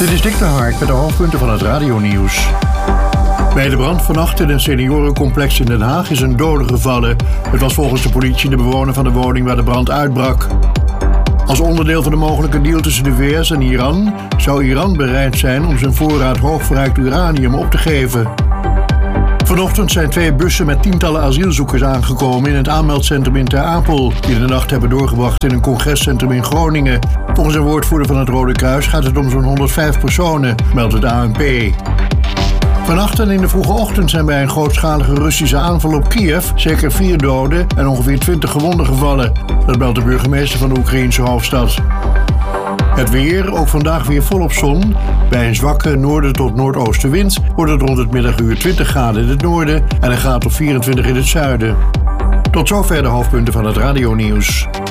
Dit is Dick de Hark met de hoofdpunten van het radionieuws. Bij de brand vannacht in een seniorencomplex in Den Haag is een dode gevallen. Het was volgens de politie de bewoner van de woning waar de brand uitbrak. Als onderdeel van de mogelijke deal tussen de VS en Iran zou Iran bereid zijn om zijn voorraad hoogverrijkt uranium op te geven. Vanochtend zijn 2 bussen met tientallen asielzoekers aangekomen in het aanmeldcentrum in Ter Apel, die de nacht hebben doorgebracht in een congrescentrum in Groningen. Volgens een woordvoerder van het Rode Kruis gaat het om zo'n 105 personen, meldt het ANP. Vannacht en in de vroege ochtend zijn bij een grootschalige Russische aanval op Kiev zeker 4 doden en ongeveer 20 gewonden gevallen. Dat meldt de burgemeester van de Oekraïense hoofdstad. Het weer, ook vandaag weer volop zon. Bij een zwakke noorden tot noordoostenwind wordt het rond het middaguur 20 graden in het noorden en een graad of 24 in het zuiden. Tot zover de hoofdpunten van het radionieuws.